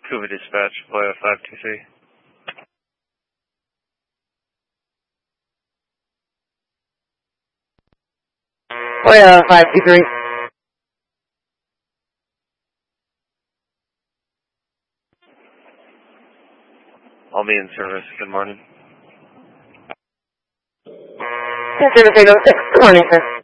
Cuba Dispatch, Boya 523. Boya 523. I'll be in service. Good morning. Service 806. Good morning, sir.